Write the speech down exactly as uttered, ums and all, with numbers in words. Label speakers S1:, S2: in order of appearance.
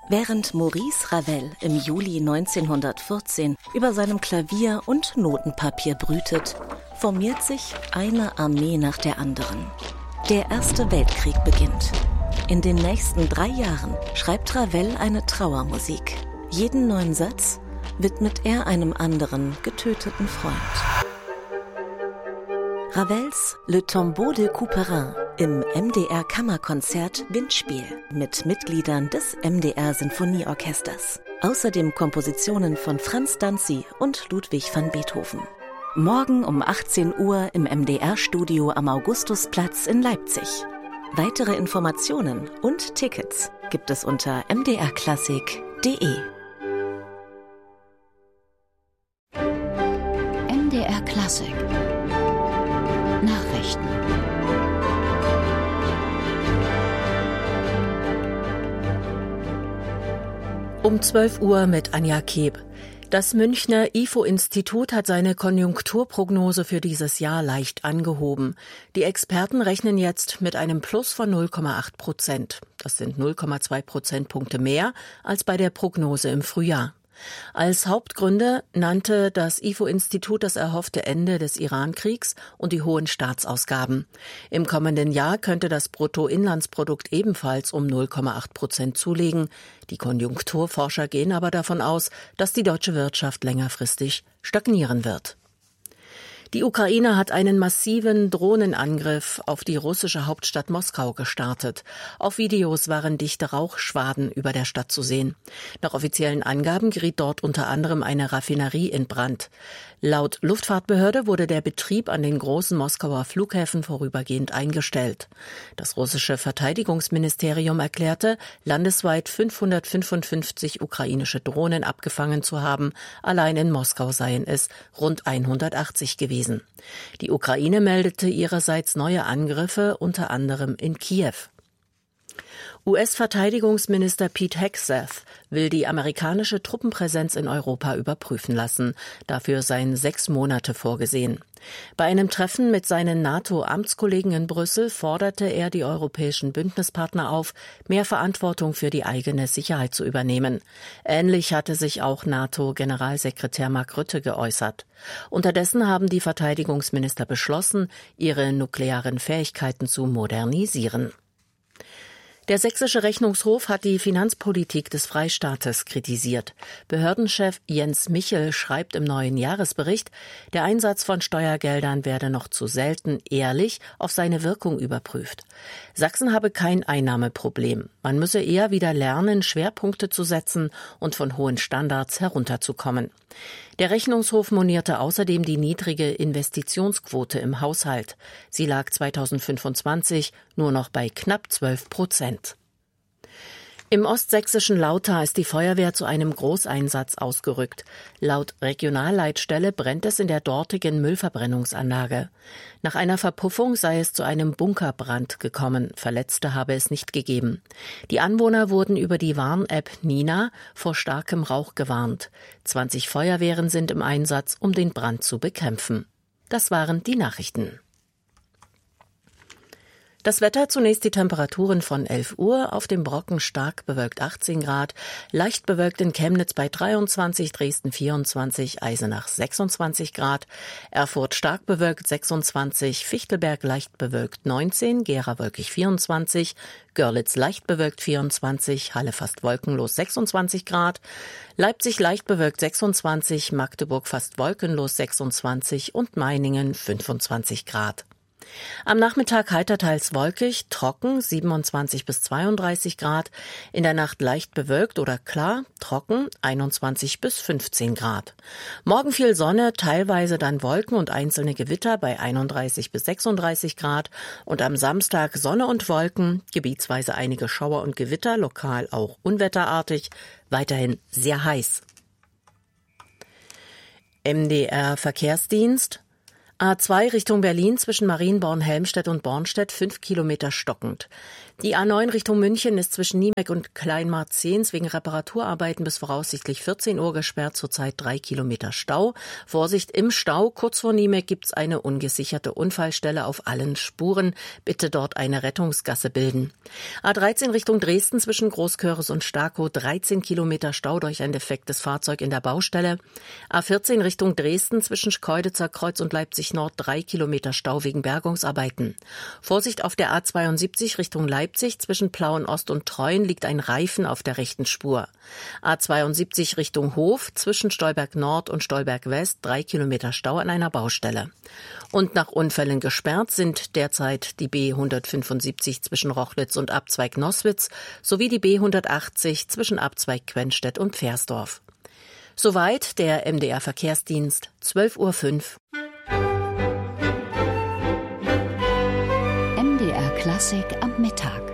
S1: Während Maurice Ravel im Juli neunzehnhundertvierzehn über seinem Klavier und Notenpapier brütet, formiert sich eine Armee nach der anderen. Der Erste Weltkrieg beginnt. In den nächsten drei Jahren schreibt Ravel eine Trauermusik. Jeden neuen Satz widmet er einem anderen getöteten Freund. Ravels Le Tombeau de Couperin im M D R-Kammerkonzert Windspiel mit Mitgliedern des M D R-Sinfonieorchesters. Außerdem Kompositionen von Franz Danzi und Ludwig van Beethoven. Morgen um achtzehn Uhr im M D R-Studio am Augustusplatz in Leipzig. Weitere Informationen und Tickets gibt es unter m d r klassik punkt d e.
S2: M D R Klassik Nachrichten.
S3: Um zwölf Uhr mit Anja Keb. Das Münchner I F O-Institut hat seine Konjunkturprognose für dieses Jahr leicht angehoben. Die Experten rechnen jetzt mit einem Plus von null Komma acht Prozent. Das sind null Komma zwei Prozentpunkte mehr als bei der Prognose im Frühjahr. Als Hauptgründe nannte das I F O-Institut das erhoffte Ende des Iran-Kriegs und die hohen Staatsausgaben. Im kommenden Jahr könnte das Bruttoinlandsprodukt ebenfalls um null Komma acht Prozent zulegen. Die Konjunkturforscher gehen aber davon aus, dass die deutsche Wirtschaft längerfristig stagnieren wird. Die Ukraine hat einen massiven Drohnenangriff auf die russische Hauptstadt Moskau gestartet. Auf Videos waren dichte Rauchschwaden über der Stadt zu sehen. Nach offiziellen Angaben geriet dort unter anderem eine Raffinerie in Brand. Laut Luftfahrtbehörde wurde der Betrieb an den großen Moskauer Flughäfen vorübergehend eingestellt. Das russische Verteidigungsministerium erklärte, landesweit fünfhundertfünfundfünfzig ukrainische Drohnen abgefangen zu haben. Allein in Moskau seien es rund hundertachtzig gewesen. Die Ukraine meldete ihrerseits neue Angriffe, unter anderem in Kiew. U S-Verteidigungsminister Pete Hegseth will die amerikanische Truppenpräsenz in Europa überprüfen lassen. Dafür seien sechs Monate vorgesehen. Bei einem Treffen mit seinen NATO-Amtskollegen in Brüssel forderte er die europäischen Bündnispartner auf, mehr Verantwortung für die eigene Sicherheit zu übernehmen. Ähnlich hatte sich auch NATO-Generalsekretär Mark Rutte geäußert. Unterdessen haben die Verteidigungsminister beschlossen, ihre nuklearen Fähigkeiten zu modernisieren. Der sächsische Rechnungshof hat die Finanzpolitik des Freistaates kritisiert. Behördenchef Jens Michel schreibt im neuen Jahresbericht, der Einsatz von Steuergeldern werde noch zu selten ehrlich auf seine Wirkung überprüft. Sachsen habe kein Einnahmeproblem. Man müsse eher wieder lernen, Schwerpunkte zu setzen und von hohen Standards herunterzukommen. Der Rechnungshof monierte außerdem die niedrige Investitionsquote im Haushalt. Sie lag zweitausendfünfundzwanzig nur noch bei knapp zwölf Prozent. Im ostsächsischen Lauter ist die Feuerwehr zu einem Großeinsatz ausgerückt. Laut Regionalleitstelle brennt es in der dortigen Müllverbrennungsanlage. Nach einer Verpuffung sei es zu einem Bunkerbrand gekommen. Verletzte habe es nicht gegeben. Die Anwohner wurden über die Warn-App Nina vor starkem Rauch gewarnt. zwanzig Feuerwehren sind im Einsatz, um den Brand zu bekämpfen. Das waren die Nachrichten. Das Wetter, zunächst die Temperaturen von elf Uhr, auf dem Brocken stark bewölkt achtzehn Grad, leicht bewölkt in Chemnitz bei dreiundzwanzig, Dresden vierundzwanzig, Eisenach sechsundzwanzig Grad, Erfurt stark bewölkt sechsundzwanzig, Fichtelberg leicht bewölkt neunzehn, Gera wolkig vierundzwanzig, Görlitz leicht bewölkt vierundzwanzig, Halle fast wolkenlos sechsundzwanzig Grad, Leipzig leicht bewölkt sechsundzwanzig, Magdeburg fast wolkenlos sechsundzwanzig und Meiningen fünfundzwanzig Grad. Am Nachmittag heiter teils wolkig, trocken, siebenundzwanzig bis zweiunddreißig Grad. In der Nacht leicht bewölkt oder klar, trocken, einundzwanzig bis fünfzehn Grad. Morgen viel Sonne, teilweise dann Wolken und einzelne Gewitter bei einunddreißig bis sechsunddreißig Grad. Und am Samstag Sonne und Wolken, gebietsweise einige Schauer und Gewitter, lokal auch unwetterartig, weiterhin sehr heiß. M D R Verkehrsdienst. A zwei Richtung Berlin zwischen Marienborn-Helmstedt und Bornstedt fünf Kilometer stockend. Die A neun Richtung München ist zwischen Niemek und Kleinmarzehns wegen Reparaturarbeiten bis voraussichtlich vierzehn Uhr gesperrt, zurzeit drei Kilometer Stau. Vorsicht im Stau, kurz vor Niemek gibt's eine ungesicherte Unfallstelle auf allen Spuren. Bitte dort eine Rettungsgasse bilden. A dreizehn Richtung Dresden zwischen Großköris und Starkow, dreizehn Kilometer Stau durch ein defektes Fahrzeug in der Baustelle. A vierzehn Richtung Dresden zwischen Schkeuditzer Kreuz und Leipzig Nord, drei Kilometer Stau wegen Bergungsarbeiten. Vorsicht auf der A zweiundsiebzig Richtung Leipzig. Zwischen Plauen Ost und Treuen liegt ein Reifen auf der rechten Spur. A zweiundsiebzig Richtung Hof zwischen Stolberg Nord und Stolberg West, drei Kilometer Stau an einer Baustelle. Und nach Unfällen gesperrt sind derzeit die B hundertfünfundsiebzig zwischen Rochlitz und Abzweig Noßwitz sowie die B hundertachtzig zwischen Abzweig Quenstedt und Pfersdorf. Soweit der M D R Verkehrsdienst, zwölf Uhr fünf.
S2: M D R Klassik am Mittag.